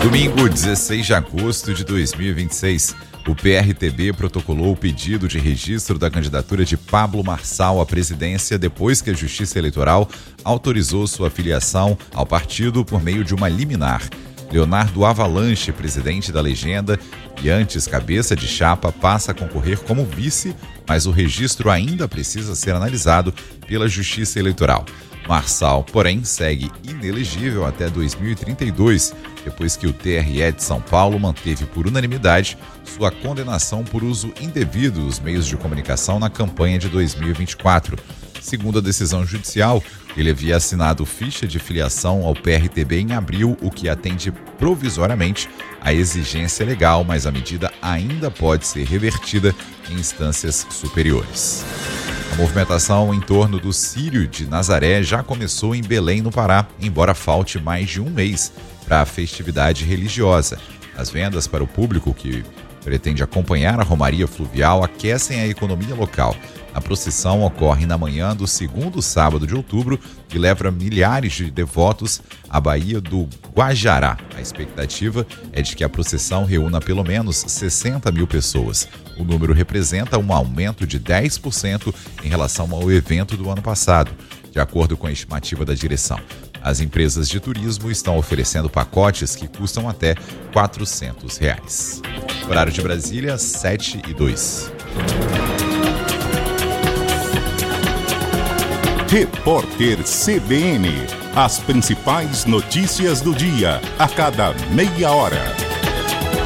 Domingo, 16 de agosto de 2026, o PRTB protocolou o pedido de registro da candidatura de Pablo Marçal à presidência depois que a Justiça Eleitoral autorizou sua filiação ao partido por meio de uma liminar. Leonardo Avalanche, presidente da legenda e antes cabeça de chapa, passa a concorrer como vice, mas o registro ainda precisa ser analisado pela Justiça Eleitoral. Marçal, porém, segue inelegível até 2032, depois que o TRE de São Paulo manteve por unanimidade sua condenação por uso indevido dos meios de comunicação na campanha de 2024. Segundo a decisão judicial, ele havia assinado ficha de filiação ao PRTB em abril, o que atende provisoriamente à exigência legal, mas a medida ainda pode ser revertida em instâncias superiores. A movimentação em torno do Círio de Nazaré já começou em Belém, no Pará, embora falte mais de um mês para a festividade religiosa. As vendas para o público que pretende acompanhar a Romaria Fluvial aquecem a economia local. A procissão ocorre na manhã do segundo sábado de outubro e leva milhares de devotos à Baía do Guajará. A expectativa é de que a procissão reúna pelo menos 60 mil pessoas. O número representa um aumento de 10% em relação ao evento do ano passado, de acordo com a estimativa da direção. As empresas de turismo estão oferecendo pacotes que custam até R$ 400. Horário de Brasília, 7h02. Repórter CBN. As principais notícias do dia, a cada meia hora.